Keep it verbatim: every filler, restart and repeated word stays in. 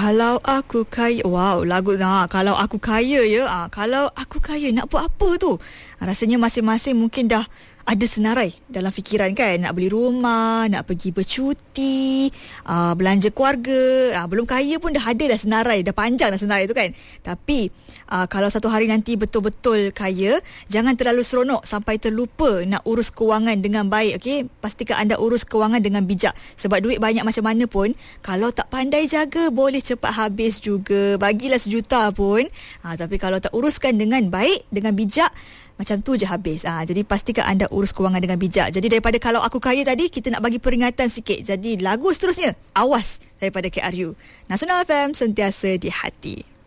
Kalau aku kaya, wow, lagu nah, kalau aku kaya ya, ah, kalau aku kaya nak buat apa tu? Ah, rasanya masing-masing mungkin dah ada senarai dalam fikiran kan, nak beli rumah, nak pergi bercuti, uh, belanja keluarga, uh, belum kaya pun dah ada dah senarai, dah panjang dah senarai tu kan. Tapi uh, kalau satu hari nanti betul-betul kaya, jangan terlalu seronok sampai terlupa nak urus kewangan dengan baik, okey? Pastikan anda urus kewangan dengan bijak, sebab duit banyak macam mana pun kalau tak pandai jaga boleh cepat habis juga. Bagilah sejuta pun, uh, tapi kalau tak uruskan dengan baik, dengan bijak, macam tu je habis. Ha, jadi pastikan anda urus kewangan dengan bijak. Jadi daripada kalau aku kaya tadi, kita nak bagi peringatan sikit. Jadi lagu seterusnya, Awas daripada K R U. Nasional F M, sentiasa di hati.